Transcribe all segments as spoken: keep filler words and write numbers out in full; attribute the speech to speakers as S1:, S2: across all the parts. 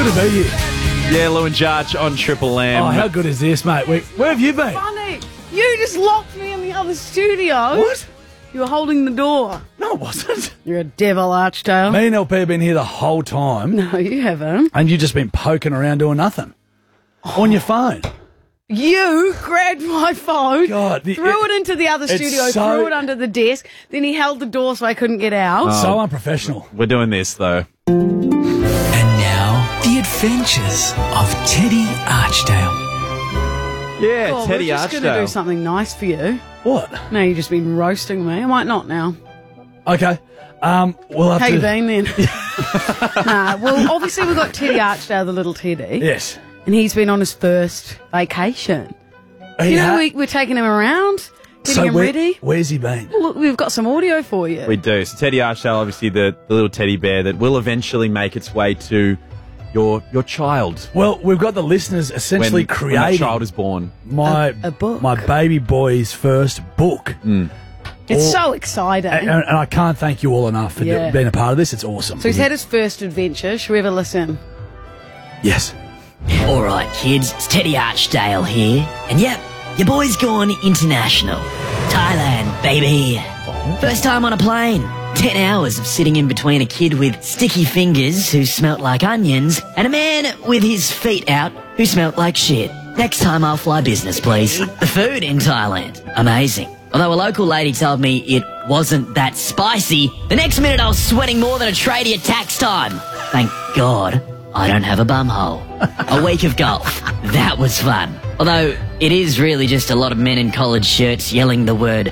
S1: Good to be here.
S2: Yeah, Lou and Jarch on Triple M.
S1: Oh, how good is this, mate? We, where have you been?
S3: Funny. You just locked me in the other studio.
S1: What?
S3: You were holding the door.
S1: No, it wasn't.
S3: You're a devil, Archdale.
S1: Me and L P have been here the whole time,
S3: No, you haven't.
S1: and you've just been poking around doing nothing. On your phone.
S3: You grabbed my phone,
S1: God, the-
S3: threw
S1: it-
S3: it into the other
S1: it's
S3: studio,
S1: so-
S3: threw it under the desk, then he held the door so I couldn't get out.
S1: So unprofessional.
S2: We're doing this, though.
S4: And now, the adventures of Teddy Archdale.
S2: Yeah,
S3: Oh,
S2: Teddy
S3: we're just going to
S2: Archdale.
S3: do something nice for you.
S1: What?
S3: No, you've just been roasting me. I might not now.
S1: Okay. Um, we'll have
S3: How
S1: to...
S3: you been then? Nah, well, obviously we've got Teddy Archdale, the little Teddy.
S1: Yes.
S3: And he's been on his first vacation.
S1: He
S3: You know,
S1: ha-
S3: we, we're taking him around, getting
S1: so
S3: him
S1: where,
S3: ready.
S1: Where's he been?
S3: Look, we've got some audio for you.
S2: We do. So Teddy Archdale, obviously the, the little teddy bear that will eventually make its way to your your child
S1: Well, we've got the listeners
S2: when,
S1: essentially
S2: when that
S1: creating
S2: child is born.
S1: my
S3: A- a book.
S1: my baby boy's first book.
S3: It's
S1: all-
S3: so exciting.
S1: And, and I can't thank you all enough for
S3: Yeah.
S1: being a part of this. It's awesome.
S3: so he's had his first adventure. Should we have a listen?
S1: Yes.
S5: All right, kids, it's Teddy Archdale here. And yep, your boy's gone international. Thailand, baby. First time on a plane. Ten hours of sitting in between a kid with sticky fingers who smelt like onions and a man with his feet out who smelt like shit. Next time I'll fly business, please. The food in Thailand, amazing. Although a local lady told me it wasn't that spicy, the next minute I was sweating more than a tradie at tax time. Thank God I don't have a bumhole. A week of golf. That was fun. Although it is really just a lot of men in collared shirts yelling the word.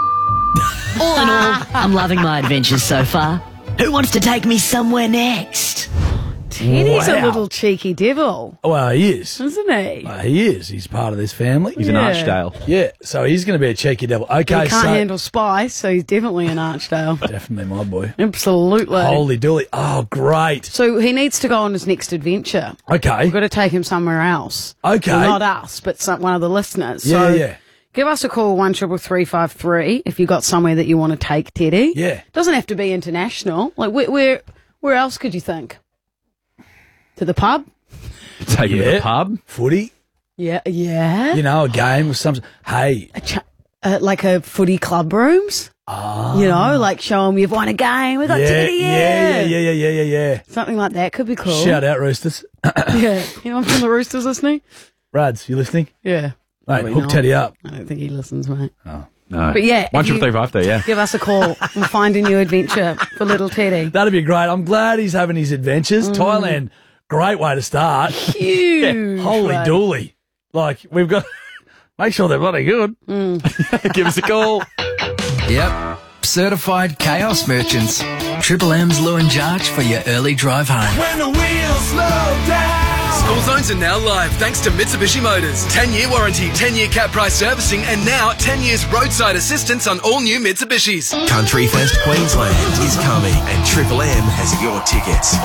S5: All in all, I'm loving my adventures so far. Who wants to take me somewhere next?
S3: Teddy's a
S1: Wow.
S3: little cheeky devil,
S1: Well, he is.
S3: isn't he?
S1: Uh, he is. He's part of this family.
S2: He's an
S3: Yeah.
S2: Archdale.
S1: Yeah, so he's going to be a cheeky devil. Okay,
S3: he can't
S1: so
S3: handle spice, so he's definitely an Archdale.
S1: definitely my boy.
S3: Absolutely.
S1: Holy dooly! Oh, great.
S3: So he needs to go on his next adventure.
S1: Okay,
S3: We've got to take him somewhere else.
S1: Okay.
S3: Well, not us, but some, one of the listeners.
S1: yeah,
S3: so
S1: yeah.
S3: give us a call, one triple three five three, if you've got somewhere that you want to take Teddy.
S1: Yeah.
S3: Doesn't have to be international. Like, where, where, where else could you think? To the pub?
S2: Take him to
S1: Yeah.
S2: the pub.
S1: Footy.
S3: Yeah, yeah.
S1: You know, a game with some. Hey,
S3: A ch- uh, like a footy club rooms?
S1: ah,
S3: You know, like show them you've won a game. We've got
S1: yeah,
S3: Teddy here.
S1: yeah, yeah, yeah, yeah, yeah, yeah.
S3: Something like that could be cool.
S1: Shout out, Roosters.
S3: Yeah. You know, from the Roosters listening?
S1: Rads, you listening?
S3: Yeah.
S1: Mate,
S3: Probably
S1: hook
S3: not.
S1: Teddy up.
S3: I don't think he listens, mate.
S2: No.
S3: But yeah,
S2: One
S3: if
S2: triple
S3: you-
S2: three five there, yeah.
S3: Give us a call and find a new adventure for little Teddy.
S1: That'd be great. I'm glad he's having his adventures.
S3: Mm.
S1: Thailand, great way to start.
S3: Huge.
S1: Holy
S3: way.
S1: dooly. Like, we've got. Make sure they're bloody good.
S2: Give us a call.
S4: Yep, certified chaos merchants. Triple M's Lou and Jarch for your early drive home.
S6: When the wheels slow down.
S7: School zones are now live thanks to Mitsubishi Motors. ten-year warranty, ten-year cap price servicing, and now ten years roadside assistance on all new Mitsubishis.
S6: Country Fest Queensland is coming, and Triple M has your tickets.